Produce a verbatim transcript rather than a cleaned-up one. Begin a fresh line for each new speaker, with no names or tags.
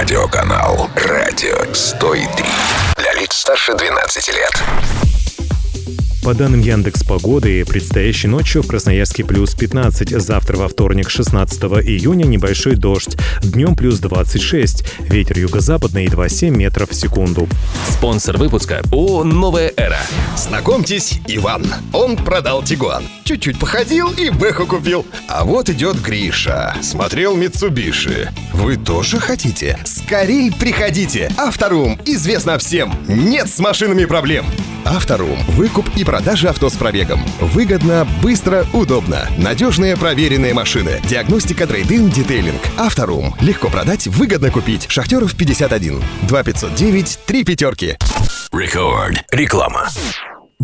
Радиоканал «Радио сто три». Для лиц старше двенадцати лет.
По данным Яндекс.Погоды, предстоящей ночью в Красноярске плюс пятнадцать, завтра во вторник, шестнадцатого июня, небольшой дождь, днем плюс двадцать шесть, ветер юго-западный два целых семь метров в секунду.
Спонсор выпуска ООО «Новая эра».
Знакомьтесь, Иван. Он продал Тигуан. Чуть-чуть походил и Бэху купил. А вот идет Гриша. Смотрел Митсубиши. Вы тоже хотите? Скорей приходите. Авторум известно всем. Нет с машинами проблем. Авторум. Выкуп и продажа авто с пробегом. Выгодно, быстро, удобно. Надежные проверенные машины. Диагностика, трейд-ин, детейлинг. Авторум. Легко продать, выгодно купить. Шахтеров пятьдесят один. два пятьсот девять три пятерки.
Рекорд. Реклама.